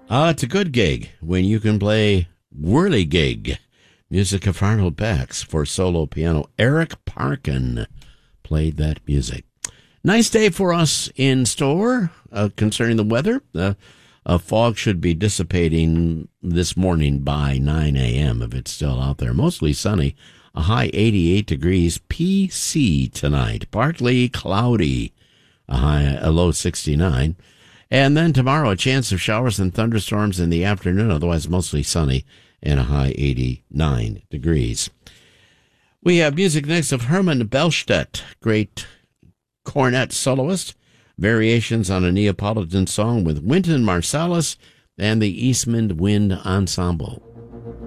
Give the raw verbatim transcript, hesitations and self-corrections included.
Uh, it's a good gig when you can play whirligig. Music of Arnold Bax for solo piano. Eric Parkin played that music. Nice day for us in store uh, concerning the weather. Uh, uh, fog should be dissipating this morning by nine a.m. if it's still out there. Mostly sunny. A high eighty-eight degrees P C tonight. Partly cloudy. A high, a low sixty-nine. And then tomorrow, a chance of showers and thunderstorms in the afternoon, otherwise mostly sunny, and a high eighty-nine degrees. We have music next of Herman Bellstedt, great cornet soloist, variations on a Neapolitan song with Wynton Marsalis and the Eastman Wind Ensemble.